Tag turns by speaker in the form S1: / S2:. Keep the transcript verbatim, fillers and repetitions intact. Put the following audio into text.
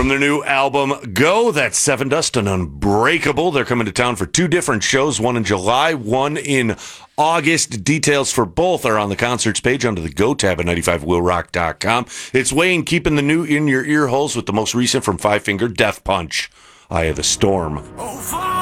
S1: From their new album, Go, that's Seven Dust and Unbreakable. They're coming to town for two different shows, one in July, one in August. Details for both are on the concerts page under the Go tab at ninety-five will rock dot com. It's Wayne keeping the new in your ear holes with the most recent from Five Finger Death Punch, Eye of the Storm.
S2: Oh,